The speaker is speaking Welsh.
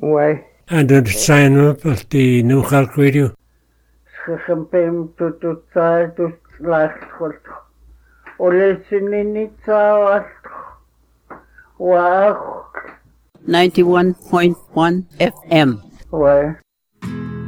Wai. And sign up at the New Halk Radio. Schampem tututsa tuslachot. Olesinitsa wa 91.1 FM. Wai.